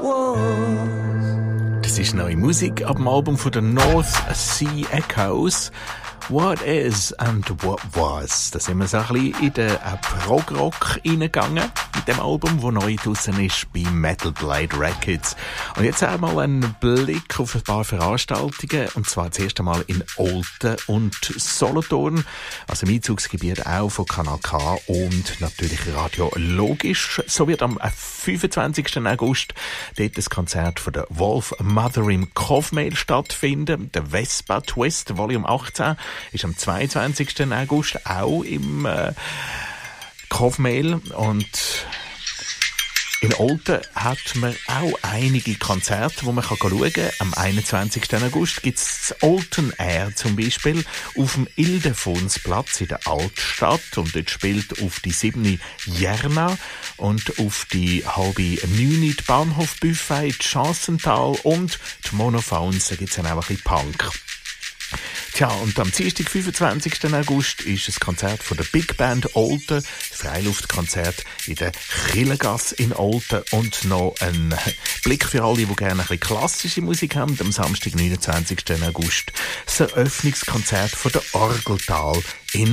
was. Das ist neue Musik ab dem Album von den North Sea Echoes. What is and what was. Da sind wir so ein bisschen in den Prog-Rock reingegangen mit dem Album, das neu draussen ist bei Metal Blade Records. Und jetzt einmal einen Blick auf ein paar Veranstaltungen, und zwar das erste Mal in Olten und Solothurn, also im Einzugsgebiet auch von Kanal K und natürlich Radio Logisch. So wird am 25. August dort das Konzert von der Wolf Mother im Covmail stattfinden. Der Vespa Twist Volume 18 ist am 22. August auch im Covmail, und in Olten hat man auch einige Konzerte, wo man schauen kann. Am 21. August gibt es das Olten Air zum Beispiel auf dem Ildefonsplatz in der Altstadt, und dort spielt auf die 7. Jerna und auf die 8:30 die Bahnhofbuffet, die Chancental und die Monophones. Da gibt es dann auch ein bisschen Punk. Tja, und am Dienstag, 25. August, ist ein Konzert von der Big Band Olten, ein Freiluftkonzert in der Killegasse in Olten, und noch ein Blick für alle, die gerne ein bisschen klassische Musik haben. Am Samstag, 29. August, das Eröffnungskonzert von der Orgeltal in